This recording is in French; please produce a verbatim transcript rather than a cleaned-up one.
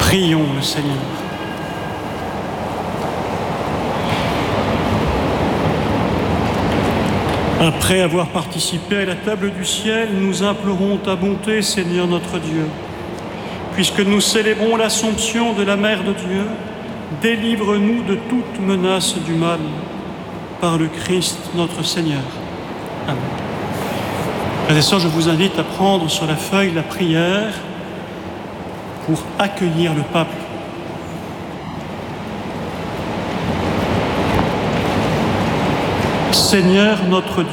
Prions le Seigneur. Après avoir participé à la table du ciel, nous implorons ta bonté, Seigneur notre Dieu. Puisque nous célébrons l'Assomption de la Mère de Dieu, délivre-nous de toute menace du mal, par le Christ notre Seigneur. Amen. Frères et sœurs, je vous invite à prendre sur la feuille la prière pour accueillir le pape. Seigneur notre